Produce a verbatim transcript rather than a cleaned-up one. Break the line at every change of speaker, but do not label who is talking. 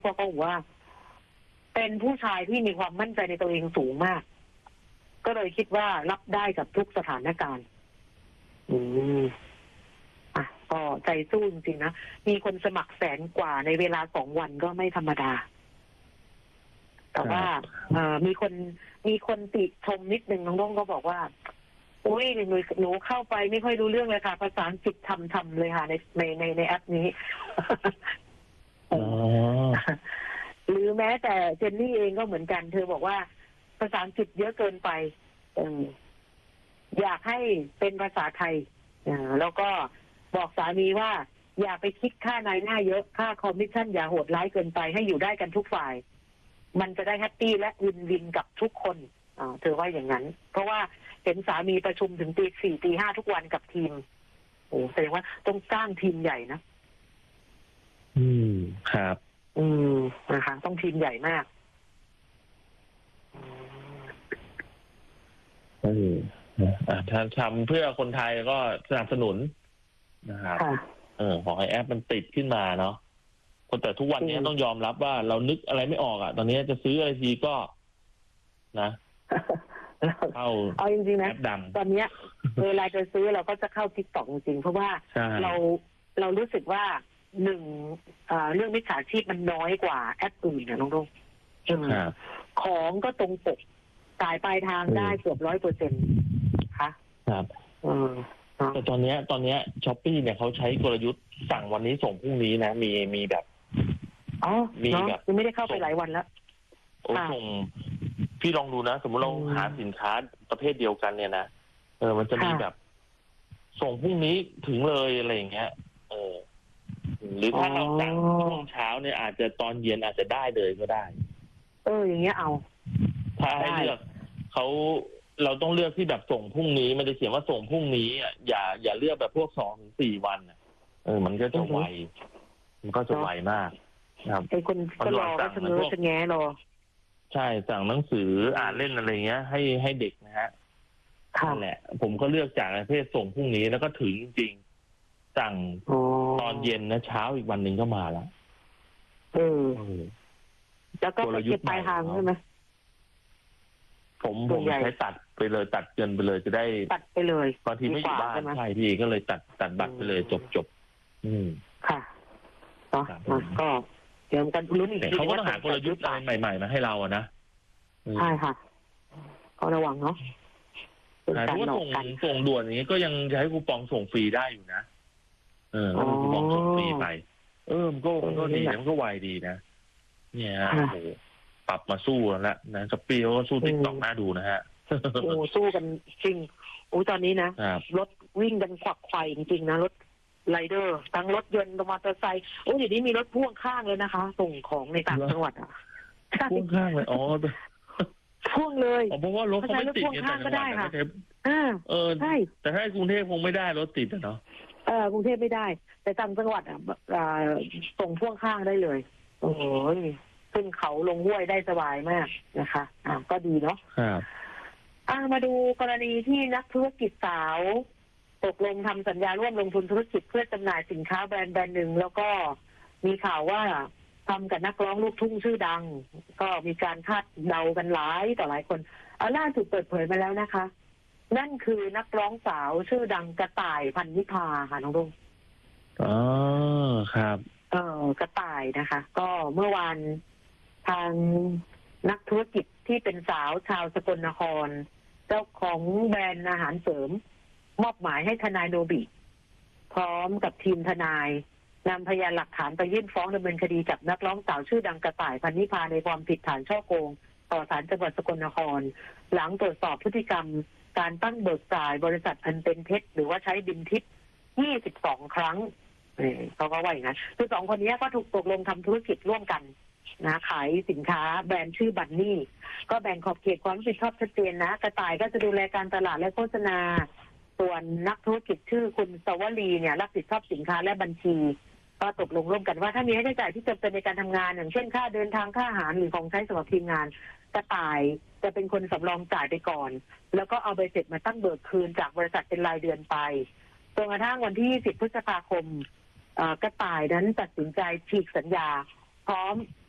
เพราะเขาบอกว่าเป็นผู้ชายที่มีความมั่นใจในตัวเองสูงมาก ก็เลยคิดว่ารับได้กับทุกสถานการณ์อืมอ่ะก็ใจสู้จริงๆนะมีคนสมัครแสนกว่าในเวลาสองวันก็ไม่ธรรมดาแต่ว่าเอ่อมีคนมีคนติชมนิดนึงน้องน้องก็บอกว่าอุ้ยหนูหนูเข้าไปไม่ค่อยรู้เรื่องเลยค่ะภาษาอังกฤษทำทำเลยค่ะในในในในแอปนี้ หรือแม้แต่เจนนี่เองก็เหมือนกันเธอบอกว่าภาษาอังกฤษเยอะเกินไปเอออยากให้เป็นภาษาไทยแล้วก็บอกสามีว่าอย่าไปคิดค่านายหน้าเยอะค่าคอมมิชชั่นอย่าโหดร้ายเกินไปให้อยู่ได้กันทุกฝ่ายมันจะได้แฮปปี้และวินวินกับทุกคนอ่าเธอว่าอย่างนั้นเพราะว่าเห็นสามีประชุมถึงตีสี่ตีห้าทุกวันกับทีมโอ้แสดงว่าต้องสร้างทีมใหญ่นะ
อืมครับ
อืมนะคะต้องทีมใหญ่มาก
เออถ้าทำเพื่อคนไทยก็สนับสนุนนะครับเออขอให้แอปมันติดขึ้นมาเนาะแต่ทุกวันนี้ต้องยอมรับว่าเรานึกอะไรไม่ออกอ่ะตอนนี้จะซื้ออะไรทีก็นะเข้า
เอาจริงๆนะตอนนี้เวลาจะซื้อเราก็จะเข้าทิกตอกจริงๆเพราะว่าเราเรารู้สึกว่าหนึ่งเรื่องมิจฉาชีพมันน้อยกว่าแอปอื่นนะน้องๆของก็ตรงปกจ่ายปลายทางได้เกือบร้อยเปอร์เซ็นต์ค่ะ
ครับแต่ตอนนี้ตอนนี้ช้อปปี้เนี่ยเขาใช้กลยุทธ์สั่งวันนี้ส่งพรุ่งนี้นะมีมีแบบ
อ๋อมีแบบยังไม่ได้เข้าไปหลายวันแล้ว
โอ้ส่งพี่ลองดูนะสมมติเราหาสินค้าประเภทเดียวกันเนี่ยนะเออมันจะมีแบบส่งพรุ่งนี้ถึงเลยอะไรอย่างเงี้ยเออหรือถ้าเราสั่งช่วงเช้าเนี่ยอาจจะตอนเย็นอาจจะได้เลยก็ได้
เอออย่างเงี้ยเอา
ถ้าให้เลือกเขาเราต้องเลือกที่แบบส่งพรุ่งนี้มันจะเขียนว่าส่งพรุ่งนี้อ่ะอย่าอย่าเลือกแบบพวกสองถึงสี่วันเออมันก็จะไวมันก็จะไวมากครับ
ไอ้คนก็รอก็ชะเง้อชะแงะรอ
ใช่สั่งหนังสืออ่านเล่นอะไรเงี้ยให้ให้เด็กนะฮะนั่นแหละผมก็เลือกจากประเภทส่งพรุ่งนี้แล้วก็ถึงจริงๆสั่งตอนเย็นนะเช้าอีกวันหนึ่งก็มาแล้ว
เออแล้วก็เก็บปลายทางใช่ไหม
ผมผมใช้ตัดไปเลยตัดเงินไปเลยจะได้
ตัดไปเลย
บางทีไม่อยู่บ้านใช่พี่ก็เลยตัดตัดบัตรไปเลยจบจบอืม
ค่ะเนาะก็เดี๋ยวกันลุ้นอีกที
เขาก็ต้องหากลยุทธ์อะไรใหม่ๆมาให้เราอะนะ
ใช่ค่ะก็ระวังเนาะ
เพราะว่าส่งส่งด่วนอย่างนี้ก็ยังใช้คูปองส่งฟรีได้อยู่นะเออก็คูปองส่งฟรีไปเออมันก็มันก็ดีมันก็ไวดีนะเนี่ยโอ้โหปรับมาสู้แล้วนะช้อปปี้เขาก็สู้ติ๊กต็อกน่าดูนะฮะ
โอ้สู้กันจริงโอ้ตอนนี้นะรถวิ่งกันขวักไขว่จริงๆนะรถไรเดอร์ทั้งรถยนต์มอเตอร์ไซค์โอ้เดี๋ยวนี้มีรถพ่วงข้างเลยนะคะส่งของในต่างจังหวัดอ่ะ
พ่วงข้างเลยอ๋อ
พ่วงเลย
เพราะว่ารถเขาไม่ติด
ในต่างจังหวัดค่ะ
เออใช่แต่ถ้ากรุงเทพคงไม่ได้รถติดอ่ะเนาะ
เออกรุงเทพไม่ได้แต่ต่างจังหวัดอ่ะส่งพ่วงข้างได้เลยโอ้โหขึ้นเขาลงห้วยได้สบายมากนะคะอ่าก็ดีเนาะ
ครับ
อ่ามาดูกรณีที่นักธุรกิจสาวตกลงทำสัญญาร่วมลงทุนธุรกิจเพื่อจำหน่ายสินค้าแบรนด์แบรนด์หนึ่งแล้วก็มีข่าวว่าทำกับนักร้องลูกทุ่งชื่อดังก็มีการคาดเดากันหลายต่อหลายคนเอาล่าสุดเปิดเผยมาแล้วนะคะนั่นคือนักร้องสาวชื่อดังกระต่ายพันนิพาค่ะน้องรุ่ง
อ๋อครับ
เออกระต่ายนะคะก็เมื่อวานทางนักธุรกิจที่เป็นสาวชาวสกลนครเจ้าของแบรนด์อาหารเสริมมอบหมายให้ทนายโนบิพร้อมกับทีมทนายนำพยานหลักฐานไปยื่นฟ้องดำเนินคดีกับนักร้องสาวชื่อดังกระต่ายพันนิพาในความผิดฐานฉ้อโกงต่อศาลจังหวัดสกลนครหลังตรวจสอบพฤติกรรมการตั้งเบิกจ่ายบริษัทอันเป็นเท็จหรือว่าใช้บินทิปยี่สิบสองครั้งเขาก็ว่าอย่างนั้นคือสองคนนี้ก็ถูกตกลงทำธุรกิจร่วมกันนะขายสินค้าแบรนด์ชื่อบันนี่ก็แบ่งขอบเขตความรับผิดชอบชัดเจนนะกระต่ายก็จะดูแลการตลาดและโฆษณาส่วนนักธุรกิจชื่อคุณสวลีเนี่ยรับผิดชอบสินค้าและบัญชีก็ตกลงร่วมกันว่าถ้ามีค่าใช้จ่ายที่จำเป็นในการทำงานอย่างเช่นค่าเดินทางค่าอาหารหรือของใช้สำหรับทีมงานกระต่ายจะเป็นคนสำรองจ่ายไปก่อนแล้วก็เอาใบเสร็จมาตั้งเบิกคืนจากบริษัทเป็นรายเดือนไปจนกระทั่งวันที่สิบพฤษภาคมกระต่ายนั้นตัดสินใจฉีกสัญญาพร้อม